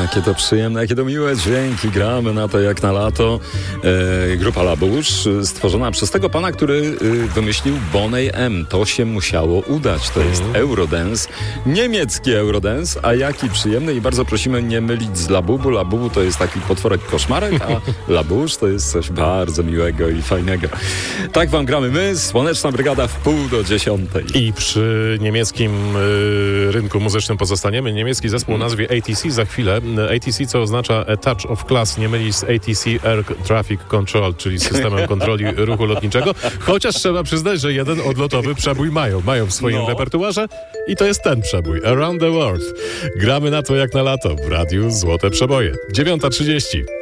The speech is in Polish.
Jakie to przyjemne, jakie to miłe dźwięki. Gramy na to jak na lato. Grupa Labusz, stworzona przez tego pana, który wymyślił Boney M. To się musiało udać. To jest Eurodance. Niemiecki Eurodance, a jaki przyjemny. I bardzo prosimy nie mylić z Labubu. Labubu to jest taki potworek koszmarek, a Labusz to jest coś bardzo miłego i fajnego. Tak wam gramy my, Słoneczna Brygada w 9:30. I przy niemieckim rynku muzycznym pozostaniemy. Niemiecki zespół o nazwie ATC za chwilę. ATC, co oznacza A Touch of Class, nie mylić z ATC Air Traffic Control, czyli systemem kontroli ruchu lotniczego. Chociaż trzeba przyznać, że jeden odlotowy przebój mają w swoim repertuarze i to jest ten przebój, Around the World. Gramy na to jak na lato w Radiu Złote Przeboje. 9:30.